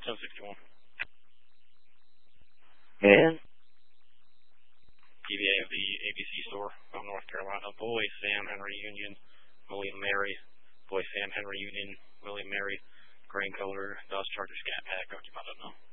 1061. And? PVA of the ABC store of North Carolina. Boy, Sam, Henry, Union, William, Mary. Boy, Sam, Henry, Union, William, Mary. Grain color, dust charger, scat pack. Occupy, don't know.